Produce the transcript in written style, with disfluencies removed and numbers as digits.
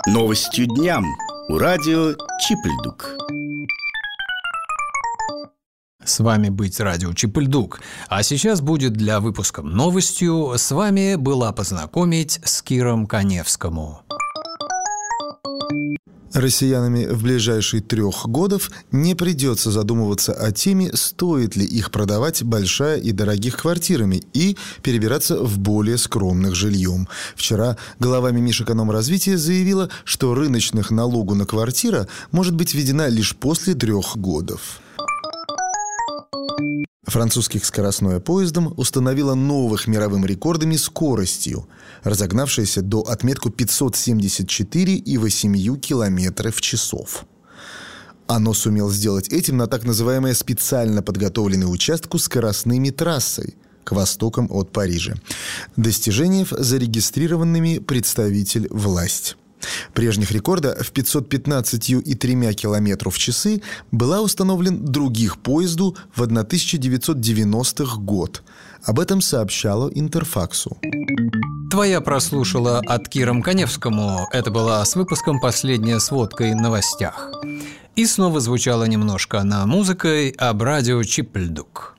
Новостью дням у радио Чипельдук. С вами быть радио Чипельдук. А сейчас будет для выпуска новостью с вами была познакомить с Киром Каневскому. Россиянами в ближайшие 3 годов не придется задумываться о теме, стоит ли их продавать большая и дорогих квартирами и перебираться в более скромных жильем. Вчера глава Минэкономразвития заявила, что рыночных налогу на квартира может быть введена лишь после 3 годов. Французских скоростное поездом установило новых мировым рекордами скоростью, разогнавшееся до отметку 574,8 км в час. Оно сумело сделать этим на так называемой специально подготовленной участку скоростными трассой к востокам от Парижа. Достижениев зарегистрированными представитель власть. Прежних рекорда в 515,3 км в час была установлен других поезду в 1990-х год. Об этом сообщало Интерфаксу. Твоя прослушала от Киром Каневскому. Это была с выпуском «Последняя сводка» и новостях. И снова звучало немножко на музыкой об радио Чипельдук.